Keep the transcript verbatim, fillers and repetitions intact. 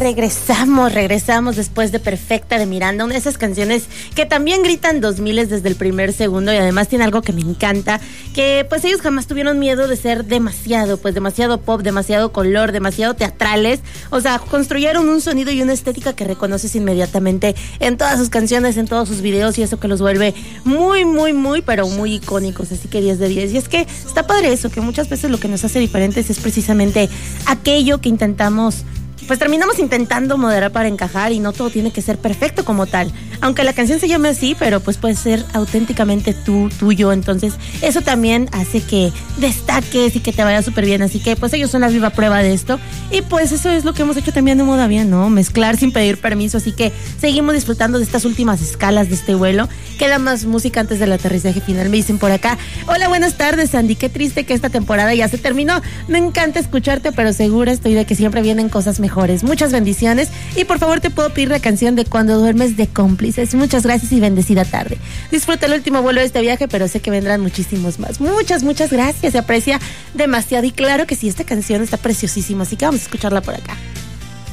regresamos, regresamos después de Perfecta de Miranda, una de esas canciones que también gritan dos miles desde el primer segundo y además tiene algo que me encanta, que pues ellos jamás tuvieron miedo de ser demasiado, pues demasiado pop, demasiado color, demasiado teatrales, o sea, construyeron un sonido y una estética que reconoces inmediatamente en todas sus canciones, en todos sus videos y eso que los vuelve muy, muy, muy, pero muy icónicos, así que diez de diez. Y es que está padre eso, que muchas veces lo que nos hace diferentes es precisamente aquello que intentamos, pues terminamos intentando moderar para encajar y no todo tiene que ser perfecto como tal. Aunque la canción se llame así, pero pues puede ser auténticamente tú, tuyo. Entonces eso también hace que destaques y que te vaya súper bien. Así que pues ellos son la viva prueba de esto. Y pues eso es lo que hemos hecho también de Moda Bien, ¿no? Mezclar sin pedir permiso. Así que seguimos disfrutando de estas últimas escalas de este vuelo. Queda más música antes del aterrizaje final, me dicen por acá. Hola, buenas tardes, Andy. Qué triste que esta temporada ya se terminó. Me encanta escucharte, pero segura estoy de que siempre vienen cosas mejores. Muchas bendiciones y por favor te puedo pedir la canción de Cuando duermes de Cómplices. Muchas gracias y bendecida tarde. Disfruta el último vuelo de este viaje, pero sé que vendrán muchísimos más. Muchas, muchas gracias. Se aprecia demasiado y claro que sí, esta canción está preciosísima, así que vamos a escucharla por acá.